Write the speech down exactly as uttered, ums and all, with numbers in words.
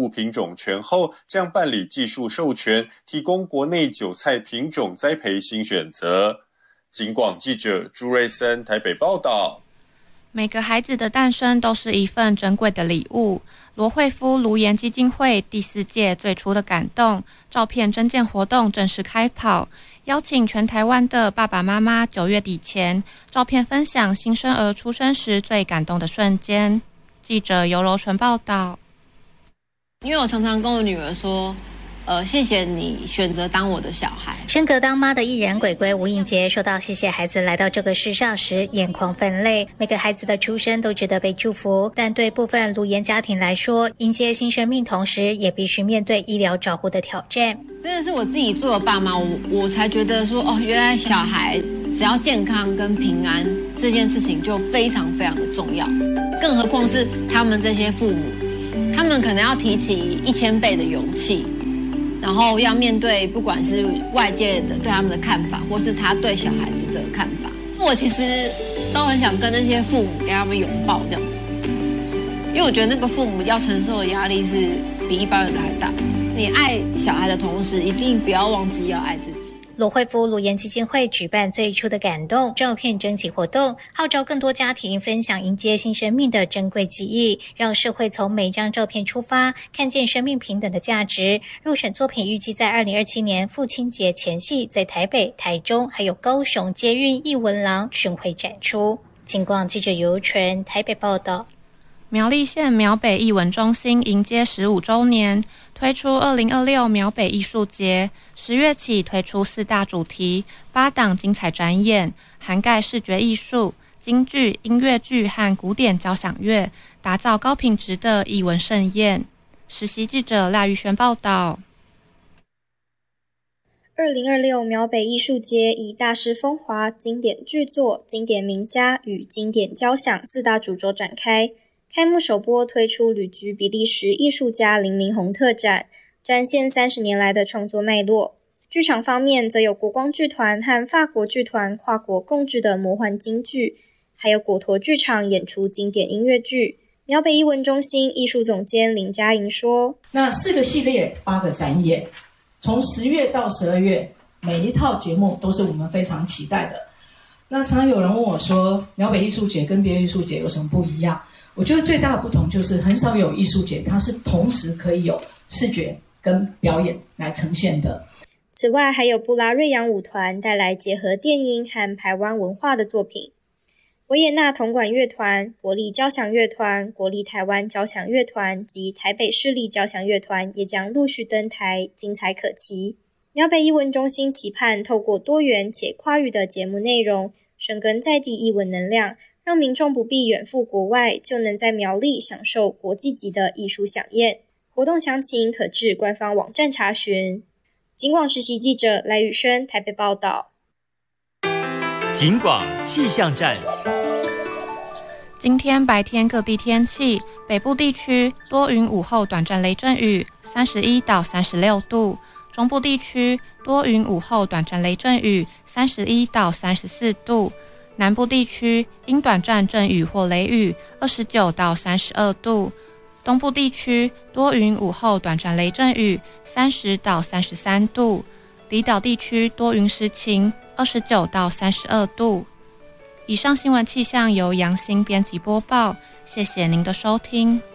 物品种权后，将办理技术授权，提供国内韭菜品种栽培新选择。警广记者朱瑞森台北报道。 每个孩子的诞生都是一份珍贵的礼物。罗慧夫卢颜基金会第四届最初的感动照片征件活动正式开跑，邀请全台湾的爸爸妈妈九月底前照片分享新生儿出生时最感动的瞬间。记者尤柔纯报道。 因为我常常跟我女儿说，呃，谢谢你选择当我的小孩。 升格当妈的艺人鬼鬼吴映洁说到谢谢孩子来到这个世上时，眼眶泛泪。每个孩子的出生都值得被祝福，但对部分卢颜家庭来说，迎接新生命同时也必须面对医疗照护的挑战。 真的是我自己做了爸妈，我我才觉得说，哦，原来小孩只要健康跟平安这件事情就非常非常的重要，更何况是他们这些父母，他们可能要提起一千倍的勇气，然后要面对不管是外界的对他们的看法，或是他对小孩子的看法。我其实都很想跟那些父母给他们拥抱这样子，因为我觉得那个父母要承受的压力是比一般人的还大。你爱小孩的同时，一定不要忘记要爱自己。 罗慧夫卢颜基金会举办最初的感动照片征集活动，号召更多家庭分享迎接新生命的珍贵记忆，让社会从每张照片出发，看见生命平等的价值。入选作品预计在二零二七年父亲节前夕，在台北、台中还有高雄捷运艺文廊巡回展出。警广记者尤纯台北报道。 苗栗县苗北艺文中心迎接十五周年，推出二零二六苗北艺术节，十月起推出四大主题，八档精彩展演，涵盖视觉艺术、京剧、音乐剧和古典交响乐，打造高品质的艺文盛宴。实习记者赖玉璇报道。 二零二六苗北艺术节以大师风华、经典剧作、经典名家与经典交响四大主轴展开。开幕首播推出旅居比利时艺术家林明宏特展，展现三十年来的创作脉络。剧场方面则有国光剧团和法国剧团跨国共制的魔幻京剧，还有果陀剧场演出经典音乐剧。苗北艺文中心艺术总监林佳莹说， 那四个系列八个展演，从十月到十二月，每一套节目都是我们非常期待的。那常常有人问我说，苗北艺术节跟别的艺术节有什么不一样？我觉得最大的不同就是很少有艺术节它是同时可以有视觉跟表演来呈现的。 此外还有布拉瑞扬舞团带来结合电音和台湾文化的作品，维也纳铜管乐团、国立交响乐团、国立台湾交响乐团及台北市立交响乐团也将陆续登台，精彩可期。苗北艺文中心期盼透过多元且跨域的节目内容，深耕在地艺文能量，让民众不必远赴国外，就能在苗栗享受国际级的艺术飨宴。活动详情可至官方网站查询。警广实习记者赖宇轩台北报道。 警广气象站。 今天白天各地天气，北部地区多云，午后短暂雷阵雨，三十一到三十六度；中部地区多云，午后短暂雷阵雨，三十一到三十四度。南部地区因短暂阵雨或雷雨，二十九到三十二度；东部地区多云，午后短暂雷阵雨，三十到三十三度；离岛地区多云时晴，二十九到三十二度。以上新闻气象由杨欣编辑播报，谢谢您的收听。